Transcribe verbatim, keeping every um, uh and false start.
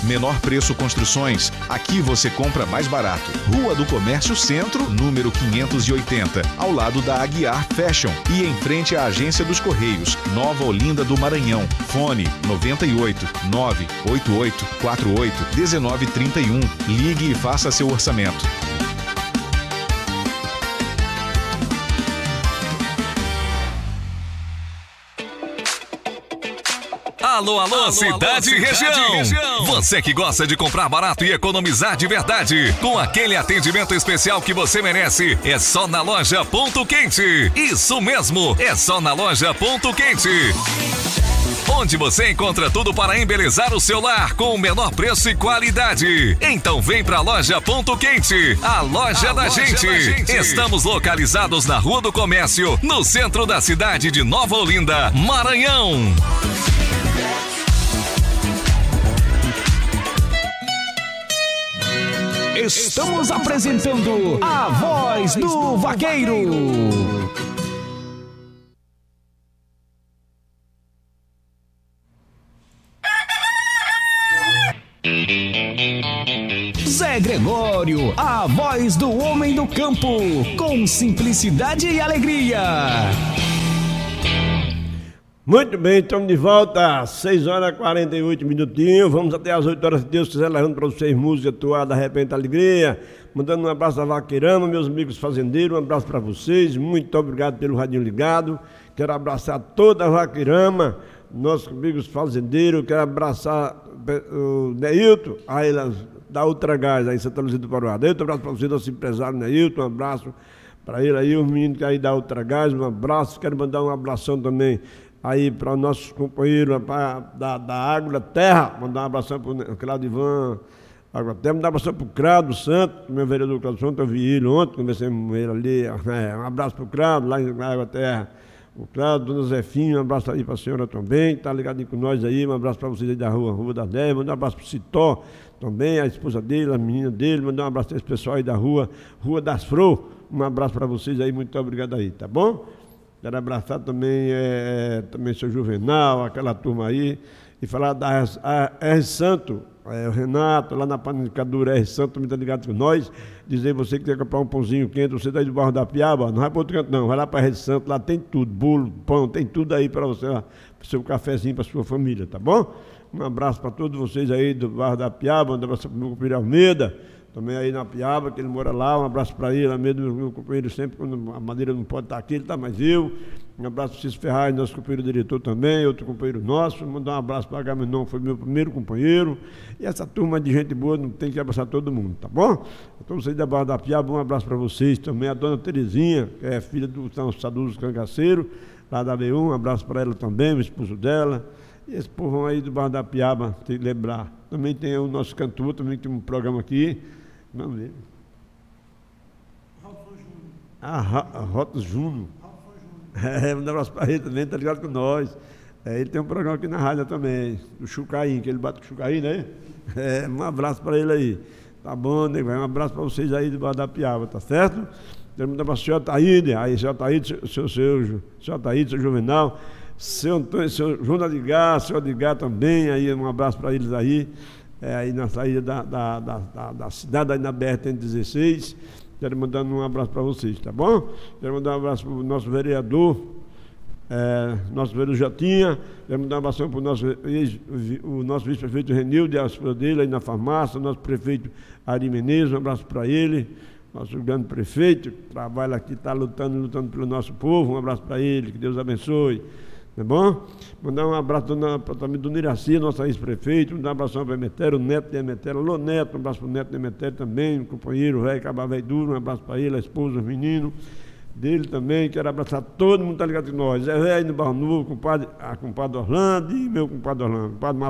Menor Preço Construções. Aqui você compra mais barato. Rua do Comércio Centro, número quinhentos e oitenta, ao lado da Aguiar Fashion e em frente à Agência dos Correios, Nova Olinda do Maranhão. Fone noventa e oito, nove oito oito quatro oito, um nove três um. Ligue e faça seu orçamento. Alô, alô, alô, cidade, alô, e região. cidade e região! Você que gosta de comprar barato e economizar de verdade, com aquele atendimento especial que você merece, é só na loja Ponto Quente. Isso mesmo, é só na loja Ponto Quente. Onde você encontra tudo para embelezar o seu lar com o menor preço e qualidade. Então vem pra loja Ponto Quente, a loja, a da, loja gente. da gente. Estamos localizados na Rua do Comércio, no centro da cidade de Nova Olinda, Maranhão. Estamos apresentando a Voz do Vaqueiro. Zé Gregório, a voz do homem do campo, com simplicidade e alegria. Muito bem, estamos de volta às seis horas e quarenta e oito minutinhos. Vamos até às oito horas, se Deus quiser, levando para vocês música, toada, de repente, alegria. Mandando um abraço a Vaqueirama, meus amigos fazendeiros, um abraço para vocês. Muito obrigado pelo radinho ligado. Quero abraçar toda a Vaqueirama, nossos amigos fazendeiros. Quero abraçar o Neilton, aí da Ultragás, aí em Santa Luzia do Paruá. Neilton, um abraço para você, nosso empresário Neilton, um abraço para ele aí, os meninos que aí da Ultragás, um abraço. Quero mandar um abração também aí para os nossos companheiros da, da Água Terra, mandar um abração para o Claudio Ivan, Água Terra, mandar um abração para o Crado Santo, meu vereador Claudio Santo, eu vi ele ontem, conversei com ele ali, é, um abraço para o Crado, lá em Água Terra, o Crado, Dona Zefinha, um abraço aí para a senhora também, está ligadinho com nós aí, um dez, para vocês aí da rua, Rua das dez, mandar um abraço para o Citó também, a esposa dele, a menina dele, mandar um abraço para esse pessoal aí da rua, Rua das Fro, um abraço para vocês aí, muito obrigado aí, tá bom? Quero abraçar também, é, também seu Juvenal, aquela turma aí, e falar da R Santo, é, o Renato, lá na panificadora R Santo, também está ligado com nós, dizer você que quer comprar um pãozinho quente, você daí do bairro da Piaba, não vai para outro canto não, vai lá para R Santo, lá tem tudo, bolo, pão, tem tudo aí para você, para o seu cafezinho, para a sua família, tá bom? Um abraço para todos vocês aí do bairro da Piaba, um abraço para o meu companheiro Almeida, também aí na Piaba, que ele mora lá, um abraço para ele, Almeida, meu companheiro sempre, quando a maneira não pode estar aqui, ele está mais eu. Um abraço para o Cícero Ferraz, nosso companheiro diretor também, outro companheiro nosso. Mandar um abraço para o Agamenon, que foi meu primeiro companheiro. E essa turma de gente boa, não tem que abraçar todo mundo, tá bom? Então vocês da Barra da Piaba, um abraço para vocês também. A dona Terezinha, que é filha do Saduso Cangaceiro, lá da B um, um abraço para ela também, o esposo dela. E esse povão aí do Barra da Piaba, tem que lembrar. Também tem o nosso cantor, também tem um programa aqui. Vamos ver. Ah, Rota Júnior. É, um abraço para ele também, tá ligado com nós. É, ele tem um programa aqui na rádio também, do Chucaí, que ele bate com o Chucaí, né? É, um abraço para ele aí. Tá bom, nego? Um abraço para vocês aí do Barra da Piaba, tá certo? Quero mandar para o senhor Ataíde, aí, senhor Ataíde, seu, seu, seu, seu Ataíde, seu Juvenal, seu Antônio, seu João Adigar, seu Adigar também, aí, um abraço para eles aí. É, aí na saída da, da, da, da, da cidade, aí na B R cento e dezesseis. Quero mandar um abraço para vocês, tá bom? Quero mandar um abraço para o nosso vereador, é, nosso vereador Jotinha. Quero mandar um abraço para o nosso, o nosso vice-prefeito Renildo e a esposa dele aí na farmácia, o nosso prefeito Ari Menezes, um abraço para ele, nosso grande prefeito, que trabalha aqui, está lutando, lutando pelo nosso povo. Um abraço para ele, que Deus abençoe. Tá bom? Mandar um abraço também do Niraci, nosso ex-prefeito, mandar um abraço para o Emetério, o neto de Emetério, alô Neto, um abraço para o neto de Emetério também, o companheiro, o velho, Cabá Velho Duro, um abraço para ele, a esposa, os meninos dele também. Quero abraçar todo mundo, tá ligado com nós. É velho no Barro Novo, compadre, a compadre Orlando e meu compadre Orlando. Compadre